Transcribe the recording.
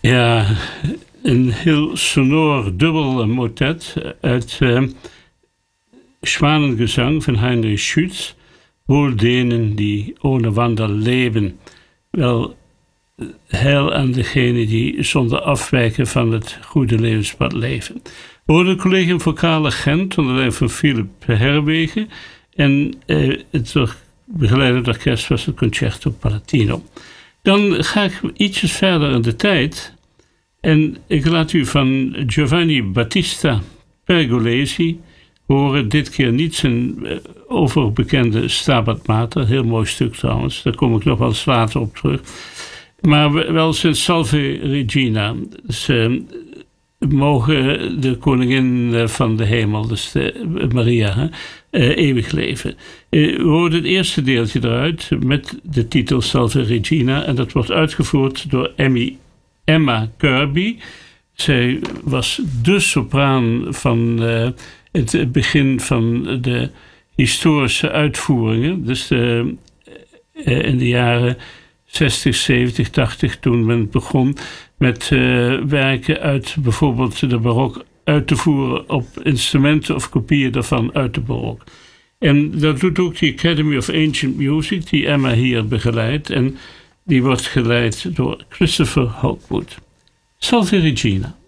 Ja, een heel sonor dubbel motet uit Schwanengezang van Heinrich Schütz. Wohl denen die ohne Wander leven. Wel, heil aan degenen die zonder afwijken van het goede levenspad leven. We hoorden Collegium Vocale Gent onder leiding van Philip Herwegen. En het begeleidend orkest was het Concerto Palatino. Dan ga ik ietsjes verder in de tijd. En ik laat u van Giovanni Battista Pergolesi horen. Dit keer niet zijn overbekende Stabat Mater. Heel mooi stuk trouwens. Daar kom ik nog wel eens later op terug. Maar wel zijn Salve Regina. Ze mogen de koningin van de hemel, dus Maria, eeuwig leven. We hoorden het eerste deeltje eruit met de titel Salve Regina. En dat wordt uitgevoerd door Emma Kirby. Zij was de sopraan van het begin van de historische uitvoeringen. Dus in de jaren 60, 70, 80, toen men begon met werken uit bijvoorbeeld de barok uit te voeren op instrumenten of kopieën daarvan uit de barok. En dat doet ook de Academy of Ancient Music, die Emma hier begeleidt. En die wordt geleid door Christopher Hogwood. Salve Regina.